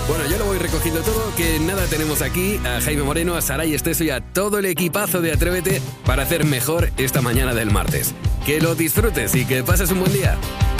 Bueno, yo lo voy recogiendo todo, que nada tenemos aquí a Jaime Moreno, a Saray Esteso y a todo el equipazo de Atrévete para hacer mejor esta mañana del martes. Que lo disfrutes y que pases un buen día.